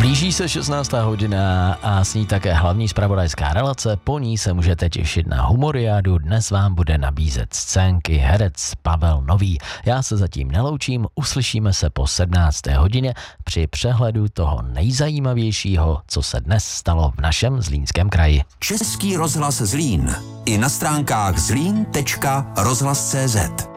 Blíží se 16. hodina a s ní také hlavní zpravodajská relace. Po ní se můžete těšit na Humoriádu. Dnes vám bude nabízet scénky herec Pavel Nový. Já se zatím neloučím, uslyšíme se po 17. hodině při přehledu toho nejzajímavějšího, co se dnes stalo v našem Zlínském kraji. Český rozhlas Zlín. I na stránkách zlín.rozhlas.cz.